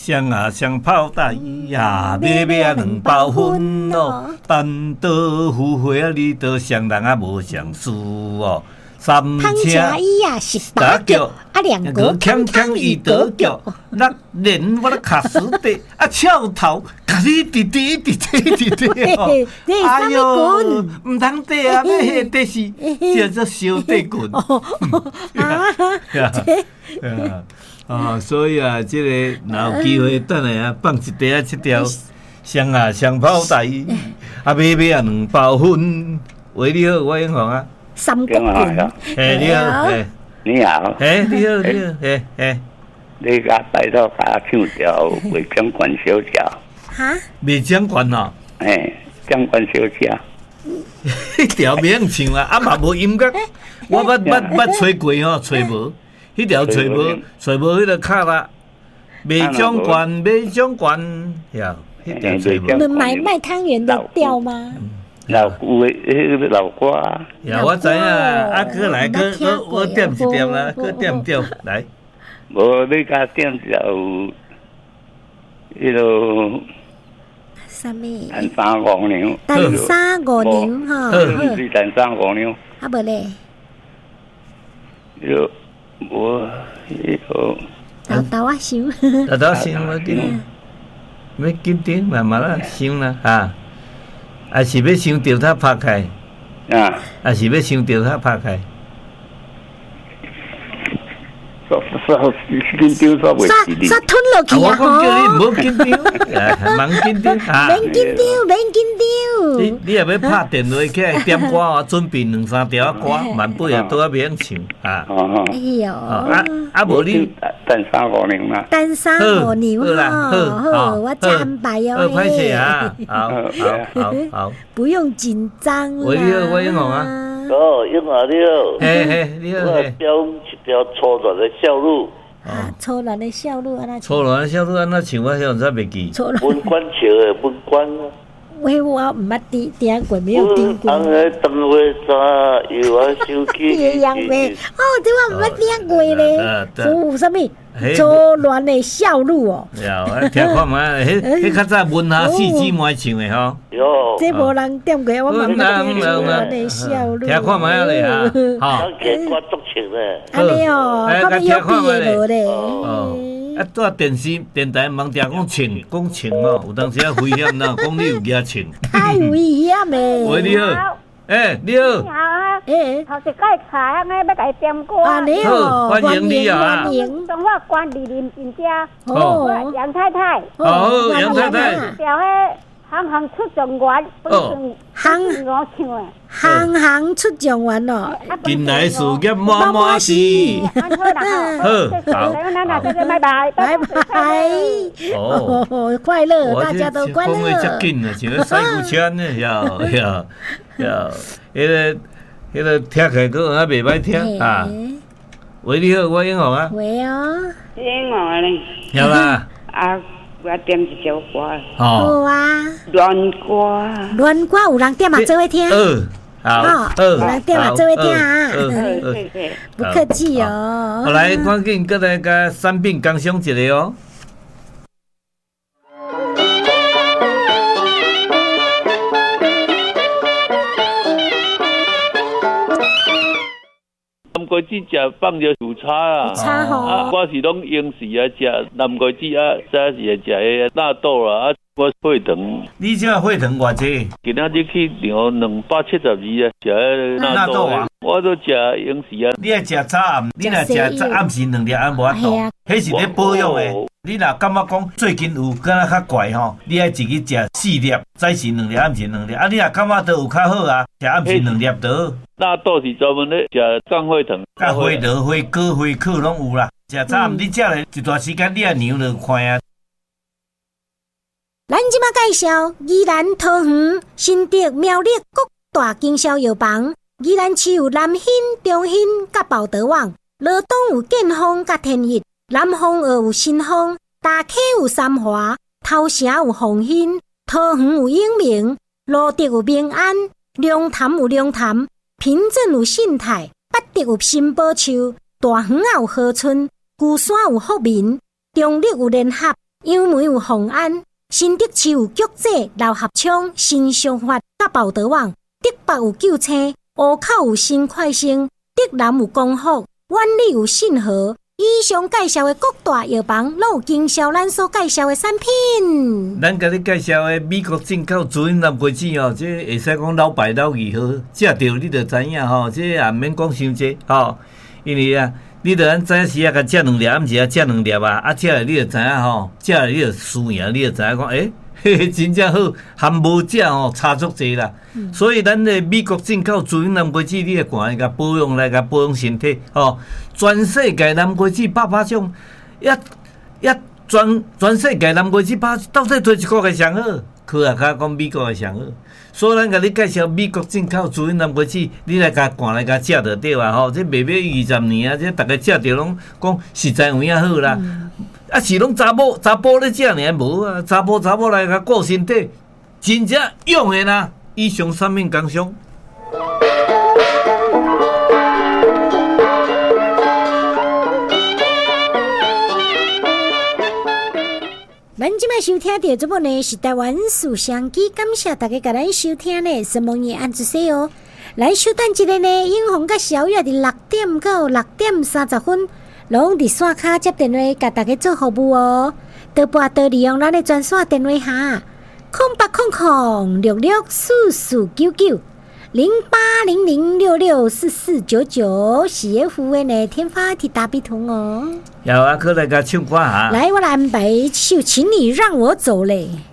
双啊双泡大鱼呀，买买啊2包粉哦，单刀赴会啊，你刀双人啊无相思哦。三车伊呀18脚，啊两个锵锵一刀脚，那连我的卡死地啊翘头，甲你滴滴滴滴滴滴哦，哎呦，唔通地啊，要迄地是叫做小地棍。所以啊，这个若有机会，等下啊放一袋啊，这条双啊双泡大鱼，啊买买啊2包粉，喂你好，我英雄啊。 三角棍， 你好， 你好， 你好，你好， 你甲拜托甲唱条魏将军小姐， 哈？ 魏将军哦， 将军小姐， 迄条免唱啦，啊嘛无音乐，我捌吹过吼，吹无，迄条吹无迄个卡啦，魏将军，呀，迄条吹无。 你们卖汤圆的调吗？ 老歌， 呀，我知影，啊，过来，我点一点啦，过点点来。 无你甲点就迄落啥物？ 单三五娘， 单三五娘吼， 是单三五娘。 啊无咧？ 我豆啊想， 我紧，要紧点，慢慢啦想啦哈。啊是要想钓它拍开，啊是要想钓它拍开。 煞吞落去啊！ 我讲叫你唔好紧张，忙紧张啊！ 免紧张。 你也要拍电话起来点歌啊，准备2-3条歌，万不也都要免唱啊。 哎呦， 无你单三五娘啦， 单三五娘好，我再安排哦。 歹势啊，好， 不用紧张啦。 我英雄啊。 英华你好， 你好， 我标一条粗乱的小路。 粗乱的小路安那？ 粗乱的小路安那唱？我现在袂记。 文官桥的文官。 我唔捌听过，没有听过。 红的灯花沙，又我手机。 一样呗。这我唔捌听过咧。有啥物？粗乱的小路哦。 有，听看嘛，迄较早文下四姊妹唱的吼。 有。 这无人点过，我捌听粗乱的小路。 听看嘛咧哈。 哈。歌足唱咧。 安尼哦，他们有毕业无咧？ 啊，在电台忙听讲唱哦，有当时啊危险呐，讲你有惊唱。 太危险诶！ 喂，你好，你好。 你好啊，头一届卡啊，要甲伊点歌。 你好， 欢迎你啊！ 中华关李林真家，杨太太。 杨太太。 调迄行出状元，行我唱诶。 行出状元咯， 近来事业满满是。好， 拜拜。快乐，大家都快乐。 讲话遮紧啊，像个赛古车呢，呀，迄个听起来佫还袂歹听啊。喂，你好，我英雄啊。 喂哦。 英雄咧。 有啦。 我点一首歌。 好啊。 乱歌有人点嘛做伙听。 好， 有人点嘛做伙听啊。不客气哦。 好来，赶紧过来甲产品工商一个哦。 南瓜子食放着薯叉啊，我是拢用时啊食南瓜子啊，早时啊食迄纳豆啦，我血糖。 你这血糖偌济？ 今仔日去量272啊，食迄纳豆啊，我都食用时啊。 你爱食早暗，你若食早暗时2粒啊无法度，迄是咧保养的。你若感觉讲最近有敢若较怪吼，你爱自己食4粒，早时2粒，暗时2粒。啊，你若感觉到有较好啊，食暗时2粒就。 纳豆是专门咧食降血糖， 甲血糖、血高、血克拢有啦。食早暗你食咧一段时间，你啊量就快啊。 咱即马介绍宜兰桃园新竹苗栗各大经销药房。宜兰市有南兴、中兴甲报德网，罗东有建丰甲天益，南方澳有新丰，大溪有三华，头城有凤兴，桃园有永明，罗竹有明安，龙潭有龙潭，平镇有信泰，北竹有新宝树，大园有河村，龟山有福民，中立有联合， 杨梅有丰安，新德市有菊仔、老合昌、新商发、甲报德网，德北有九青，湖口有新快星，德南有光福，湾里有信和。以上介绍的各大药房，都有经销咱所介绍的产品。 咱甲你介绍的美国进口主因南瓜子哦，这会使讲老牌老字号，食着你就知影吼，这也免讲伤济吼，因为啊，你着咱早时啊，甲食2粒，暗时啊食2粒啊，食了你就知影吼，食了你就输赢，你就知影讲嘿，真正好，含无食吼差足济啦。所以咱的美国进口主因南瓜子，你来看来甲保养来甲保养身体吼。全世界南瓜子拍种，全世界南瓜子拍，到底推一个个上好？去啊，甲讲美国个上好。所以咱甲你介绍美国进口主因南瓜子，你来甲看来甲食就对啊吼。这未买20年啊，这大家食着拢讲实在有影好啦。啊是拢查某咧食尔无啊？查甫来甲顾身体，真正用的啦。以上产品工商。 咱即摆收听到这部呢是台湾书香机，感谢大家甲咱收听呢，什么嘢按住说哦。咱稍等一下呢，永红甲小月伫6点到6点30分，拢伫线卡接电话甲大家做服务哦。多拨多利用咱的专线电话哈，0800664499。0800664499是业务员的天发提大笔筒哦。 有啊，可来甲唱歌哈。 来，我来安排一首《请你让我走》嘞。